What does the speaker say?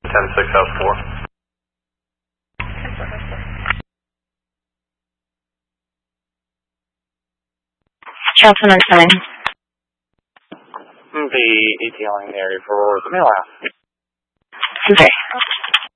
10-6 House 4. Johnson on 7. The ETA in the area for the mail out. Okay.